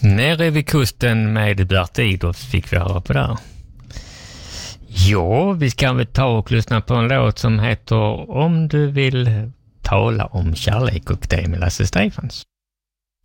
Nere vid kusten med Bert Idolf fick vi höra på där. Ja, vi ska väl ta och lyssna på en låt som heter Om du vill tala om kärlek, och det är med Lasse Stefans.